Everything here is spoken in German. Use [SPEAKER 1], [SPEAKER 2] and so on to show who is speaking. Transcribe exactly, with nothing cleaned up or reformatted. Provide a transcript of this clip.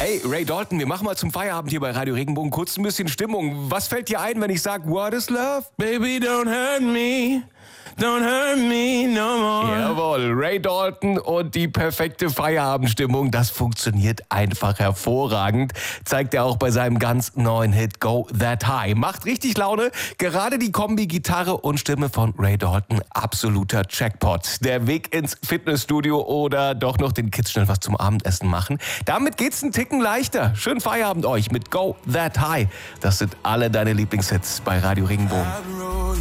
[SPEAKER 1] Hey, Ray Dalton, wir machen mal zum Feierabend hier bei Radio Regenbogen kurz ein bisschen Stimmung. Was fällt dir ein, wenn ich sage, what is love?
[SPEAKER 2] Baby, don't hurt me. Don't hurt me no more.
[SPEAKER 1] Jawohl, Ray Dalton und die perfekte Feierabendstimmung, das funktioniert einfach hervorragend. Zeigt er auch bei seinem ganz neuen Hit Go That High. Macht richtig Laune. Gerade die Kombi Gitarre und Stimme von Ray Dalton, absoluter Jackpot. Der Weg ins Fitnessstudio oder doch noch den Kids schnell was zum Abendessen machen. Damit geht's einen Ticken leichter. Schönen Feierabend euch mit Go That High. Das sind alle deine Lieblingshits bei Radio Regenbogen.